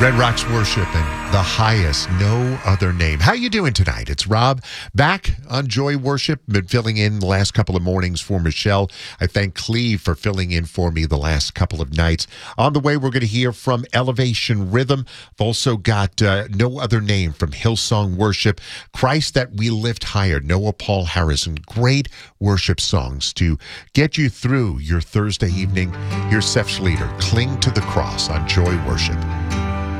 Red Rocks Worship and the highest, no other name. How you doing tonight? It's Rob back on Joy Worship. Been filling in the last couple of mornings for Michelle. I thank Cleve for filling in for me the last couple of nights. On the way, we're going to hear from Elevation Rhythm. I've also got No Other Name from Hillsong Worship. Christ That We Lift Higher, Noah Paul Harrison. Great worship songs to get you through your Thursday evening. Here's Seth Schleter, Cling to the Cross on Joy Worship.